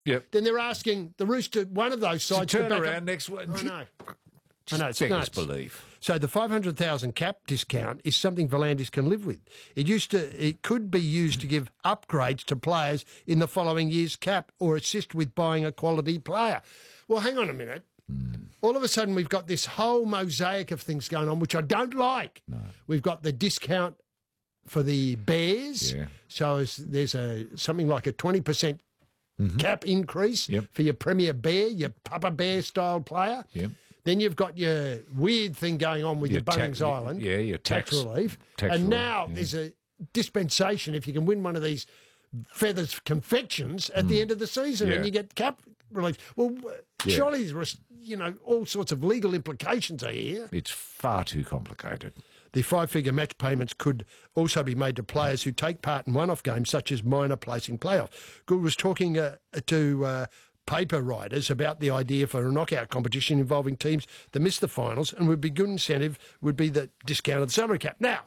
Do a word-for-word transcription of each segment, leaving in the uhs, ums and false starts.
Yep. Then they're asking the Rooster, one of those sides, to turn to back around up. next week. I know. Just I know, it's beggars nuts. belief. So the five hundred thousand cap discount is something Volandis can live with. It used to, it could be used to give upgrades to players in the following year's cap or assist with buying a quality player. Well, hang on a minute. Mm. All of a sudden, we've got this whole mosaic of things going on, which I don't like. No. We've got the discount for the Bears. Yeah. So as there's a something like a twenty percent mm-hmm. cap increase yep. for your Premier Bear, your Papa Bear style player. Yep. Then you've got your weird thing going on with your, your Bunnings ta- Island. Yeah, your tax, tax relief. Tax and relief, now yeah. there's a dispensation if you can win one of these Feathers confections at mm. the end of the season yeah. and you get cap relief. Well, yeah. surely, you know, all sorts of legal implications are here. It's far too complicated. The five-figure match payments could also be made to players who take part in one-off games, such as minor placing playoff. Gould was talking uh, to uh, paper writers about the idea for a knockout competition involving teams that miss the finals, and would be good incentive would be the discounted salary cap. Now,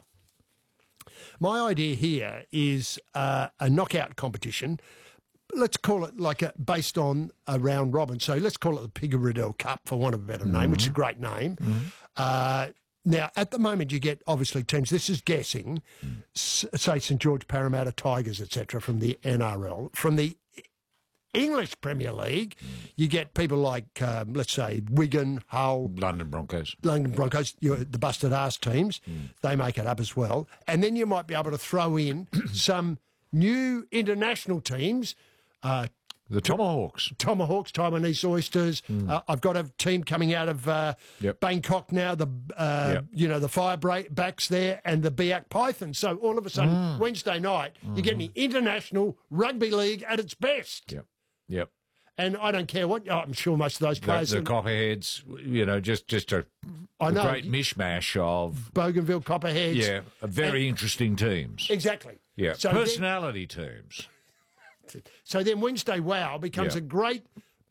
my idea here is uh, a knockout competition. Let's call it like a, based on a round robin. So let's call it the Piggy Riddell Cup, for want of a better name, mm-hmm. which is a great name. Mm-hmm. Uh, now, at the moment, you get, obviously, teams, this is guessing, mm. s- say St George, Parramatta, Tigers, et cetera, from the N R L. From the English Premier League, mm. you get people like, um, let's say, Wigan, Hull. London Broncos. London Broncos, you know, the busted-ass teams. Mm. They make it up as well. And then you might be able to throw in some new international teams. Uh, the Tomahawks. Tomahawks, Taiwanese Oysters. Mm. Uh, I've got a team coming out of uh, yep. Bangkok now, the uh, yep. you know, the Firebacks there and the Biak Pythons. So all of a sudden, mm. Wednesday night, mm-hmm. you're getting the international rugby league at its best. Yep, yep. And I don't care what, I'm sure most of those players... The, the Copperheads, you know, just, just a, I know, a great mishmash of... Bougainville Copperheads. Yeah, very and, interesting teams. Exactly. Yeah, so personality then, teams. So then Wednesday Wow becomes yeah. a great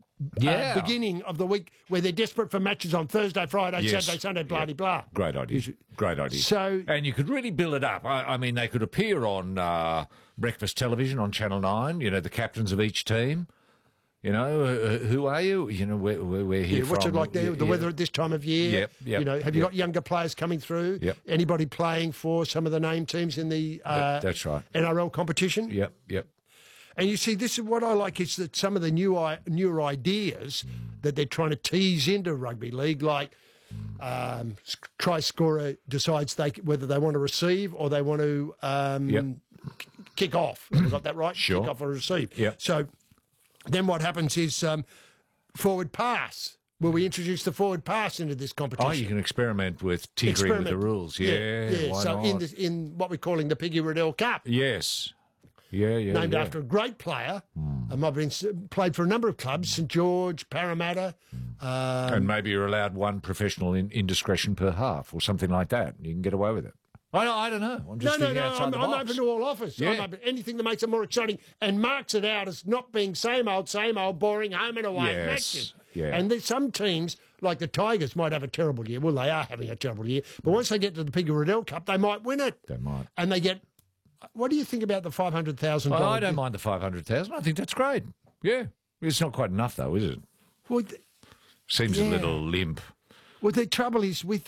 yeah. uh, beginning of the week where they're desperate for matches on Thursday, Friday, yes. Saturday, Sunday, blah, yeah. blah. Great idea. Great idea. So, and you could really build it up. I, I mean, they could appear on uh, breakfast television on Channel nine, you know, the captains of each team. You know, uh, who are you? You know, where, where we're here yeah, what's from. it like there, the yeah. weather at this time of year? Yep, yep. You know, have you yep. got younger players coming through? Yep. Anybody playing for some of the name teams in the uh, That's right. N R L competition? Yep, yep. And you see, this is what I like is that some of the new I- newer ideas mm. that they're trying to tease into rugby league, like mm. um, try scorer decides they whether they want to receive or they want to um, yep. kick off. Have I got that right? Sure. Kick off or receive. Yep. So then what happens is um, forward pass. Will we introduce the forward pass into this competition? Oh, you can experiment with tinkering experiment. with the rules. Yeah, yeah. yeah. Why so not? in this, in what we're calling the Piggy Riddell Cup. Yes. Yeah, yeah. Named yeah. after a great player. Mm. Um, I've been played for a number of clubs, St George, Parramatta. Mm. Um, and maybe you're allowed one professional in, indiscretion per half or something like that. You can get away with it. I, I don't know. I'm just no, no, thinking no. outside I'm, the I'm box. open to all offers. Yeah. I'm open anything that makes it more exciting and marks it out as not being same old, same old, boring home and away Yes. matches. Yeah. And there's some teams, like the Tigers, might have a terrible year. Well, they are having a terrible year. But once they get to the Piggy Riddell Cup, they might win it. They might. And they get... What do you think about the five hundred thousand dollars? Oh, I don't mind the five hundred thousand dollars. I think that's great. Yeah. It's not quite enough, though, is it? Well, th- Seems yeah. a little limp. Well, the trouble is with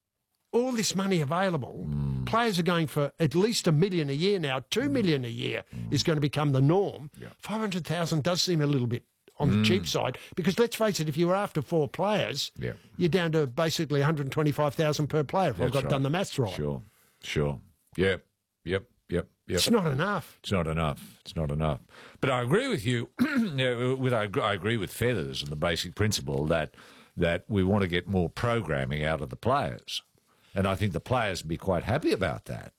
all this money available, mm. players are going for at least a million a year now. Two mm. million a year mm. is going to become the norm. Yeah. five hundred thousand does seem a little bit on the mm. cheap side because, let's face it, if you were after four players, yeah. you're down to basically one hundred twenty-five thousand per player if that's I've got right. done the maths right. Sure, sure. Yep, yep. Yep, yep. It's not enough. It's not enough. It's not enough. But I agree with you. with I, I agree with Feathers and the basic principle that that we want to get more programming out of the players, and I think the players would be quite happy about that.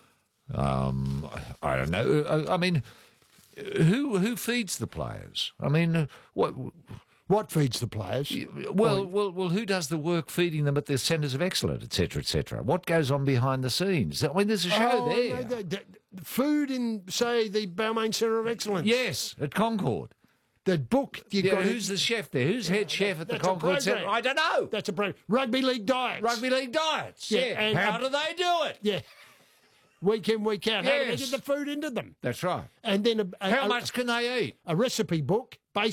Um, I don't know. I, I mean, who who feeds the players? I mean, what? What feeds the players? Well, well, well. Who does the work feeding them at the centres of excellence, et cetera, et cetera? What goes on behind the scenes? I mean, there's a show oh, there. No, the, the food in, say, the Balmain Centre of Excellence. Yes, at Concord. The book. You Yeah, got who's the chef there? Who's head chef at the Concord Centre? I don't know. That's a program. Rugby league diets. Rugby league diets. Yeah. yeah. And, How um, do they do it? Yeah. week in, week out. How do they Yes. get the food into them? That's right. And then a, a, How a- much can they eat? a recipe book